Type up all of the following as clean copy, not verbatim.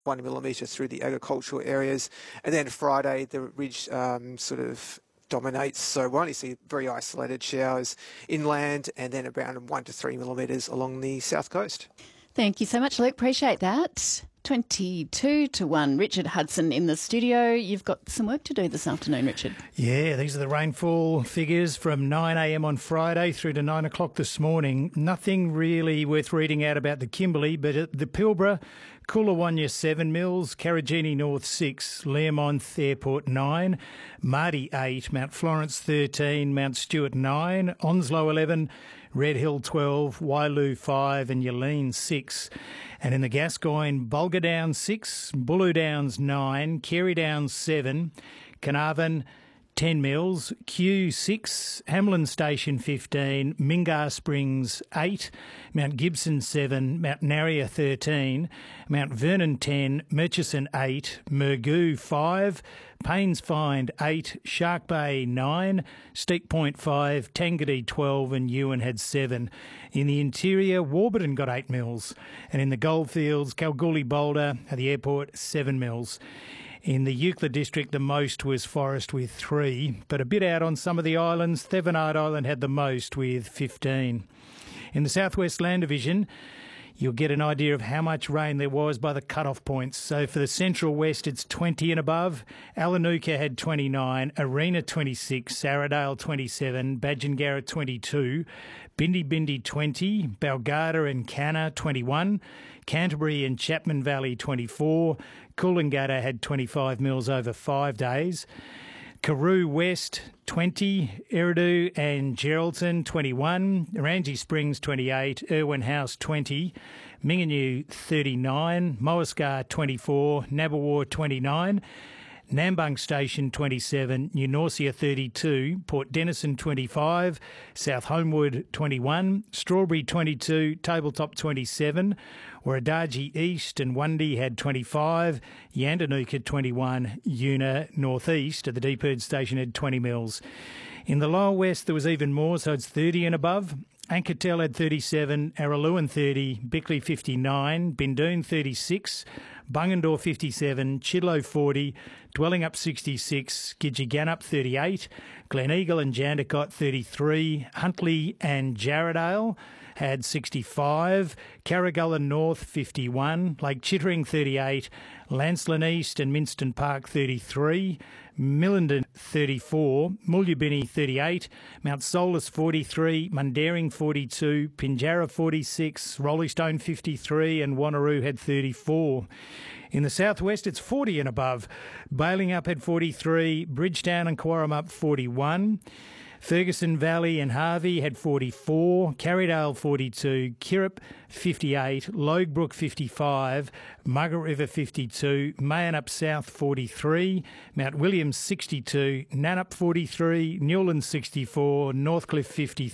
1 millimetre through the agricultural areas. And then Friday, the ridge sort of dominates, so we'll only see very isolated showers inland and then around 1 to 3 millimetres along the south coast. Thank you so much, Luke. Appreciate that. 22-1. Richard Hudson in the studio. You've got some work to do this afternoon, Richard. Yeah, these are the rainfall figures from 9 a.m. on Friday through to 9 o'clock this morning. Nothing really worth reading out about the Kimberley, but at the Pilbara, Coolangatta 7 mils, Karajini North 6, Learmonth Airport 9, Mardi 8, Mount Florence 13, Mount Stewart 9, Onslow 11, Red Hill 12, Wailu 5 and Yaleen 6. And in the Gascoyne, Bulga Downs 6, Bulloo Downs 9, Carey Downs 7, Carnarvon 10 mils, Kew 6, Hamlin Station 15, Mingar Springs 8, Mount Gibson 7, Mount Narria 13, Mount Vernon 10, Murchison 8, Murgoo 5, Paynes Find 8, Shark Bay 9, Steep Point 5, Tangadi 12 and Ewan had 7. In the interior, Warburton got 8 mils. And in the Goldfields, Kalgoorlie Boulder at the airport 7 mils. In the Euclid district, the most was Forest with 3, but a bit out on some of the islands. Thevenard Island had the most with 15. In the Southwest Land Division, you'll get an idea of how much rain there was by the cut-off points. So for the Central West, it's 20 and above. Alanuka had 29, Arena 26, Saradale 27, Badgingarra 22, Bindi 20, Balgardha and Canna 21, Canterbury and Chapman Valley 24, Coolangatta had 25 mils over 5 days. Karoo West 20, Eridu and Geraldton 21, Orangi Springs 28, Irwin House 20, Mingenew 39, Moascar 24, Nabawar 29, Nambung Station 27, New Norcia 32, Port Denison 25, South Homewood 21, Strawberry 22, Tabletop 27, Warradaji East and Wundy had 25, Yandanuka 21, Una Northeast at the Deeperd Station had 20 mils. In the Lower West there was even more, so it's 30 and above. Anketel had 37, Araluen 30, Bickley 59, Bindoon 36, Bungendore 57, Chidlow 40, Dwellingup 66, Gidgegannup 38, Gleneagle and Jandakot 33, Huntley and Jarradale had 65, Carragullen North 51, Lake Chittering 38, Lancelin East and Minston Park 33, Millenden 34, Mulyabinny 38, Mount Solus 43, Mundaring 42, Pinjarra 46, Rollystone 53 and Wanneroo had 34. In the southwest, it's 40 and above. Balingup had 43, Bridgetown and Quarramup 41. Ferguson Valley and Harvey had 44, Carrydale 42, Kirrip 58, Loguebrook 55, Margaret River 52, Mayanup South 43, Mount Williams 62, Nannup 43, Newlands 64, Northcliffe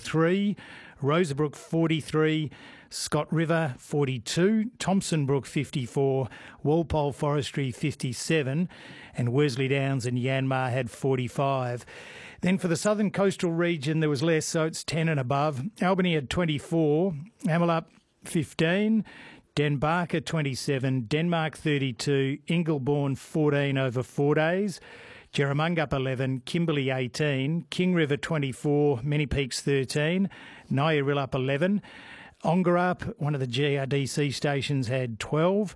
53, Rosebrook 43, Scott River 42, Thompson Brook 54, Walpole Forestry 57, and Worsley Downs and Yanmar had 45. Then for the southern coastal region there was less, so it's 10 and above. Albany had 24, Amelup 15, Denbarker 27, Denmark 32, Ingleborn 14 over 4 days, Jerramungup 11, Kimberley 18, King River 24, Many Peaks 13, Nyaril 11, Ongarup, one of the GRDC stations, had 12,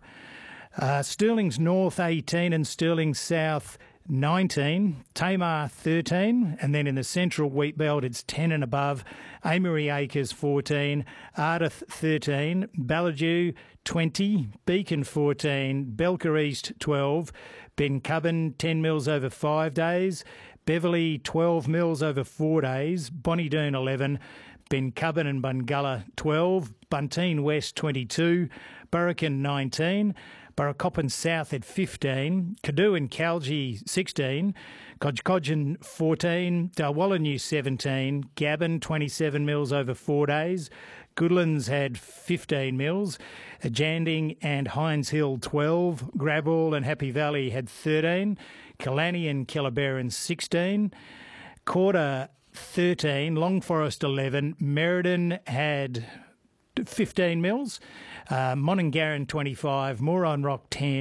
Stirling's North 18 and Stirling South 19, Tamar 13, and then in the central wheat belt it's 10 and above, Amory Acres 14, Ardith 13, Ballajou 20, Beacon 14, Belka East 12, Bencubbin 10 mils over 5 days, Beverley 12 mils over 4 days, Bonnydoon 11, Bencubbin and Bungulla 12, Bunteen West 22, Burrakin 19, Burracoppin South at 15, Cadoo and Calgie 16, Codgecodgeon 14, Darwallinu 17, Gabon 27 mils over 4 days, Goodlands had 15 mils, Janding and Hines Hill 12, Graball and Happy Valley had 13, Killarney and Kellabarron 16, Corda 13, Long Forest 11, Merredin had 15 mils, Monongaran 25, Moron Rock 10,